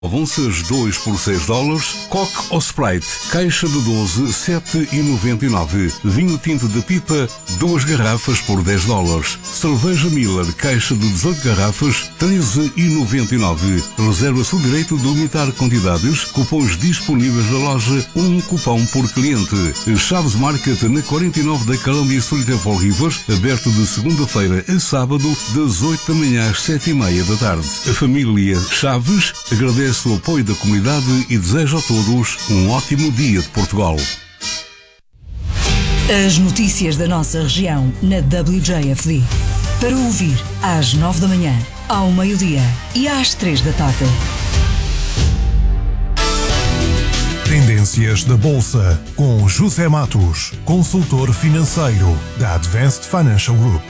Avanças 2 por $6, Coke ou Sprite, caixa de 12, $7,99. Vinho tinto de pipa, 2 garrafas por $10. Cerveja Miller, caixa de 18 garrafas, $13,99. Reserva seu direito de limitar quantidades, cupons disponíveis na loja, um cupom por cliente. Chaves Market na 49 da Columbia Street em Fall River, aberto de segunda-feira a sábado, das 8 da manhã às 7:30 da tarde. A família Chaves agradece o apoio da comunidade e deseja a todos um ótimo dia de Portugal. As notícias da nossa região na WJFD. Para ouvir às 9 da manhã, ao meio-dia e às 3 da tarde. Tendências da Bolsa com José Matos, consultor financeiro da Advanced Financial Group.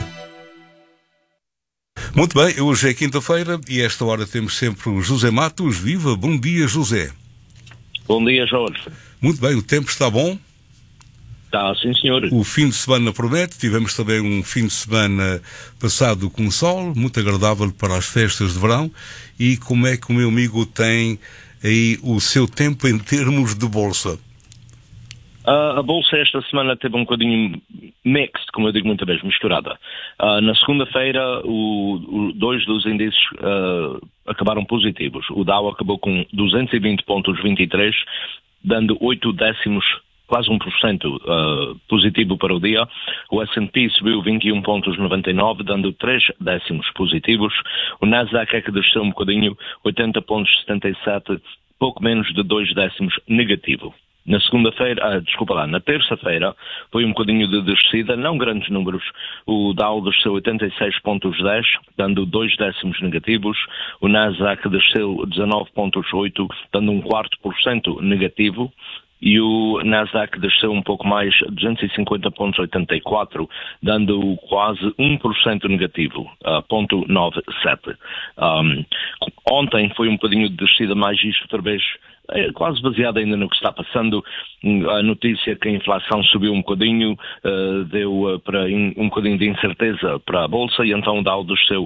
Muito bem, hoje é quinta-feira e a esta hora temos sempre o José Matos. Viva, bom dia, José. Bom dia, Jorge. Muito bem, o tempo está bom? Está, sim, senhor. O fim de semana promete, tivemos também um fim de semana passado com sol, muito agradável para as festas de verão. E como é que o meu amigo tem aí o seu tempo em termos de bolsa? A bolsa esta semana teve um bocadinho mixed, como eu digo muitas vezes, misturada. Na segunda-feira, dois dos índices acabaram positivos. O Dow acabou com 220,23, dando 8 décimos, quase 1% positivo para o dia. O S&P subiu 21,99, dando 3 décimos positivos. O Nasdaq é que desceu um bocadinho, 80,77, pouco menos de 2 décimos negativo. Na na terça-feira foi um bocadinho de descida, não grandes números. O Dow desceu 86,10, dando 2 décimos negativos. O Nasdaq desceu 19,8, dando 1/4% negativo. E o Nasdaq desceu um pouco mais, 250,84, dando quase 1% negativo, 0,97. Ontem foi um bocadinho de descida, mais isto outra vez, quase baseada ainda no que está passando. A notícia que a inflação subiu um bocadinho, deu para um bocadinho de incerteza para a Bolsa, e então o Dow desceu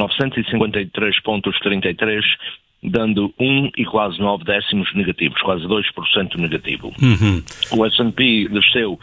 953,33, dando 1 e quase 9 décimos negativos, quase 2% negativo. O S&P desceu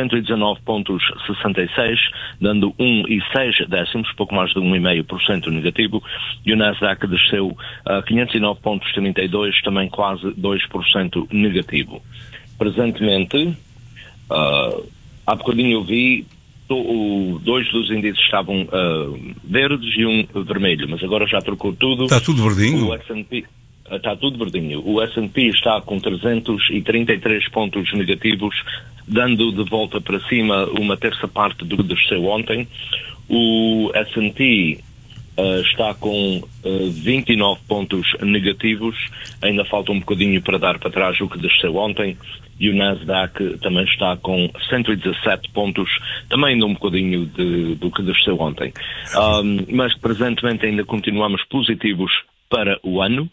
119,66, dando 1 e 6 décimos, pouco mais de 1,5% negativo, e o Nasdaq desceu 509,32, também quase 2% negativo. Presentemente, há bocadinho eu vi, dois dos índices estavam verdes e um vermelho, mas agora já trocou tudo. Está tudo verdinho? O S&P está tudo verdinho. O S&P está com 333 pontos negativos, dando de volta para cima uma terça parte do que desceu ontem. O S&P está com 29 pontos negativos, ainda falta um bocadinho para dar para trás o que desceu ontem. E o Nasdaq também está com 117 pontos, também ainda um bocadinho do que desceu ontem. Mas presentemente ainda continuamos positivos para o ano.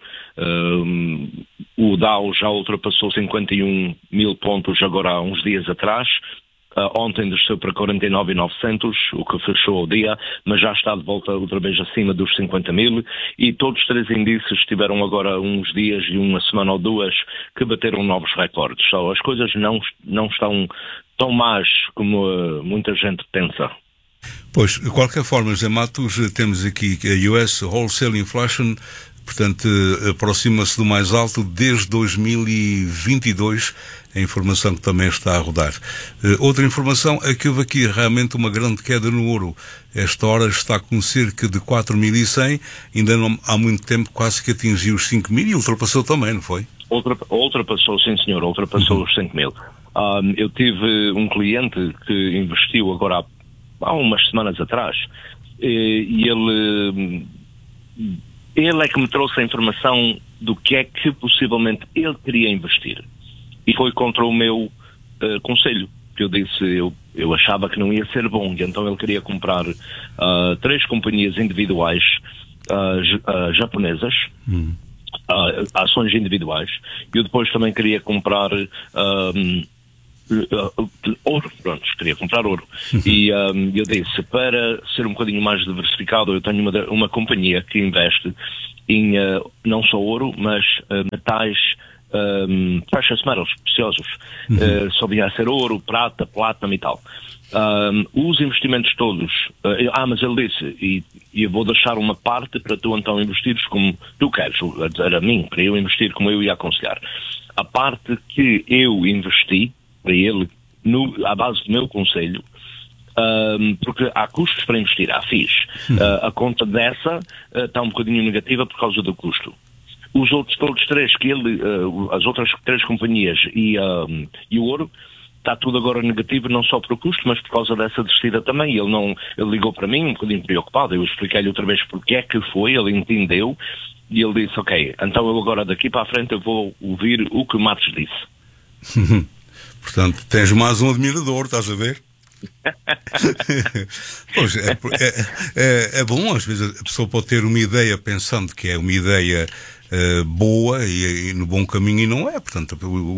O Dow já ultrapassou 51 mil pontos agora há uns dias atrás. Ontem desceu para 49.900, o que fechou o dia, mas já está de volta outra vez acima dos 50 mil, e todos os três índices tiveram agora uns dias e uma semana ou duas que bateram novos recordes. As coisas não estão tão más como muita gente pensa. Pois, de qualquer forma, José Matos, temos aqui a US Wholesale Inflation, portanto, aproxima-se do mais alto desde 2022, a informação que também está a rodar. Outra informação é que houve aqui realmente uma grande queda no ouro. Esta hora está com cerca de 4.100, ainda não há muito tempo quase que atingiu os 5.000 e ultrapassou também, não foi? Ultrapassou, sim senhor, ultrapassou os 5.000. Eu tive um cliente que investiu agora há umas semanas atrás, e ele é que me trouxe a informação do que é que possivelmente ele queria investir. E foi contra o meu conselho, que eu disse, eu achava que não ia ser bom, e então ele queria comprar 3 companhias individuais japonesas, ações individuais, e eu depois também queria comprar ouro, pronto, queria comprar ouro. E eu disse, para ser um bocadinho mais diversificado, eu tenho uma companhia que investe em não só ouro, mas metais precious metals, preciosos. Só vinha a ser ouro, prata, platinum e tal. Os investimentos todos, mas ele disse, e eu vou deixar uma parte para tu então investires como tu queres, a mim, para eu investir como eu ia aconselhar. A parte que eu investi para ele, à base do meu conselho, porque há custos para investir, há FIIs. A conta dessa está um bocadinho negativa por causa do custo. Os outros todos três, as outras 3 companhias e o ouro, está tudo agora negativo, não só por custo, mas por causa dessa descida também. Ele ligou para mim um bocadinho preocupado, eu expliquei-lhe outra vez porque é que foi, ele entendeu, e ele disse, ok, então eu agora daqui para a frente eu vou ouvir o que o Matos disse. Portanto, tens mais um admirador, estás a ver? Pois, é bom, às vezes a pessoa pode ter uma ideia pensando que é uma ideia boa e no bom caminho, e não é. Portanto,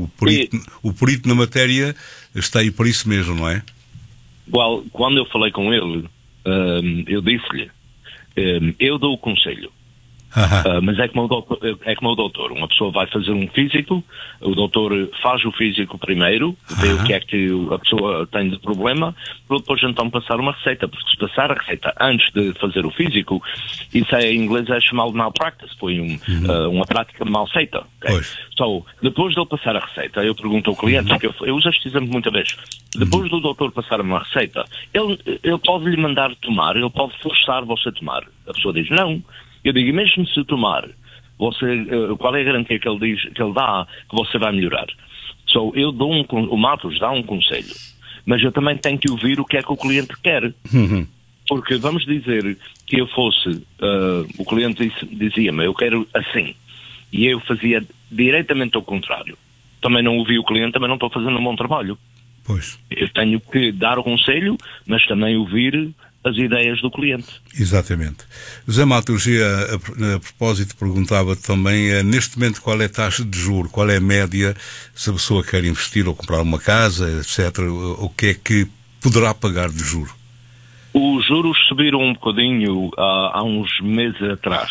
o perito na matéria está aí para isso mesmo, não é? Quando eu falei com ele, eu disse-lhe, eu dou o conselho, mas é como o doutor, uma pessoa vai fazer um físico, o doutor faz o físico primeiro, vê o que é que a pessoa tem de problema, para depois então passar uma receita, porque se passar a receita antes de fazer o físico, isso em inglês é chamado malpractice, foi uma prática mal feita. Okay? So, depois de ele passar a receita, eu pergunto ao cliente, porque eu uso este exemplo muita vez, depois do doutor passar uma receita, ele pode lhe mandar tomar, ele pode forçar você a tomar. A pessoa diz não. Eu digo, mesmo se tomar, qual é a garantia que ele dá que você vai melhorar? So, o Matos dá um conselho, mas eu também tenho que ouvir o que é que o cliente quer. Porque vamos dizer que eu fosse, o cliente dizia-me, eu quero assim, e eu fazia diretamente ao contrário. Também não ouvi o cliente, também não estou fazendo um bom trabalho. Pois. Eu tenho que dar o conselho, mas também ouvir as ideias do cliente. Exatamente. José Matos, a propósito, perguntava também, neste momento, qual é a taxa de juro, qual é a média, se a pessoa quer investir ou comprar uma casa, etc., o que é que poderá pagar de juro? Os juros subiram um bocadinho há uns meses atrás.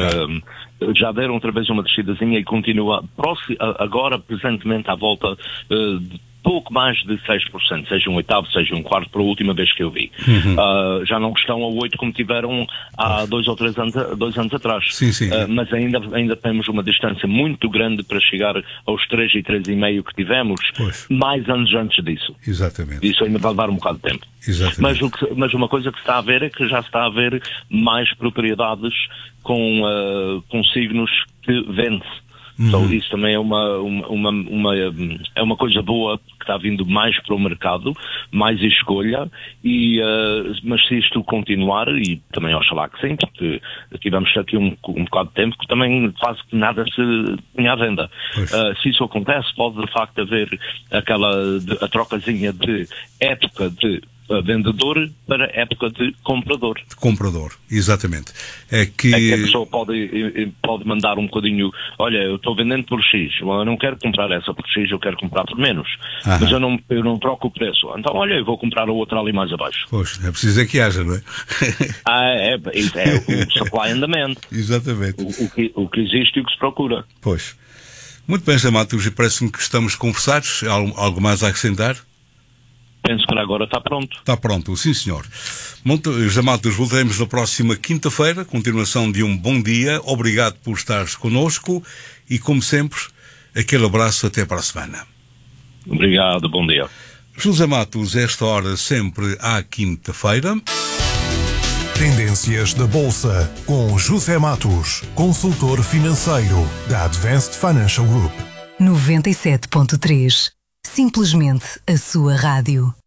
Já deram outra vez uma descidazinha e continua agora, presentemente, à volta de pouco mais de 6%, seja um oitavo, seja um quarto, para a última vez que eu vi. Já não estão a 8 como tiveram há 2 ou 3 anos atrás. Sim, sim. Mas ainda temos uma distância muito grande para chegar aos 3 e 3,5 que tivemos, mais anos antes disso. Exatamente. Isso ainda vai levar um bocado de tempo. Exatamente. Mas uma coisa que se está a ver é que já se está a ver mais propriedades com signos que vende-se. Então, isso também é uma coisa boa que está vindo mais para o mercado, mais escolha, mas se isto continuar, e também oxalá que sim, porque tivemos aqui um bocado de tempo que também quase que nada se tinha à venda. Se isso acontece, pode de facto haver a trocazinha de época de vendedor para época de comprador. De comprador, exatamente. É que a pessoa pode mandar um bocadinho, olha, eu estou vendendo por X, eu não quero comprar essa por X, eu quero comprar por menos. Mas eu não troco o preço. Então, olha, eu vou comprar a outra ali mais abaixo. Pois, é preciso que haja, não é? Isso é o supply and demand. Exatamente. O que existe e o que se procura. Pois. Muito bem, José Matos, e parece-me que estamos conversados. Algo mais a acrescentar? Penso que agora está pronto. Está pronto, sim senhor. José Matos, voltaremos na próxima quinta-feira, continuação de um bom dia. Obrigado por estares connosco e, como sempre, aquele abraço até para a semana. Obrigado, bom dia. José Matos, esta hora sempre à quinta-feira. Tendências da Bolsa com José Matos, consultor financeiro da Advanced Financial Group. 97.3. Simplesmente a sua rádio.